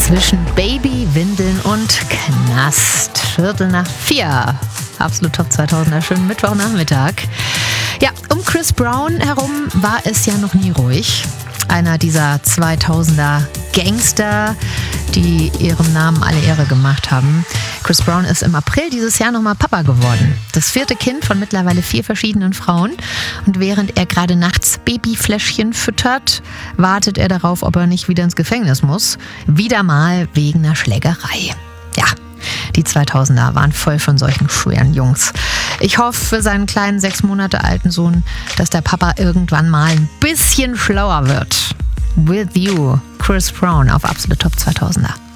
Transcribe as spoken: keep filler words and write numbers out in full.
zwischen Baby, Windeln und Knast. Viertel nach vier. Absolut Top zweitausender. Schönen Mittwochnachmittag. Ja, um Chris Brown herum war es ja noch nie ruhig. Einer dieser zweitausender Gangster, die ihrem Namen alle Ehre gemacht haben. Chris Brown ist im April dieses Jahr nochmal Papa geworden. Das vierte Kind von mittlerweile vier verschiedenen Frauen. Und während er gerade nachts Babyfläschchen füttert, wartet er darauf, ob er nicht wieder ins Gefängnis muss. Wieder mal wegen einer Schlägerei. Ja, die zweitausender waren voll von solchen schweren Jungs. Ich hoffe für seinen kleinen, sechs Monate alten Sohn, dass der Papa irgendwann mal ein bisschen schlauer wird. With you, Chris Brown auf Absolut Top zweitausender.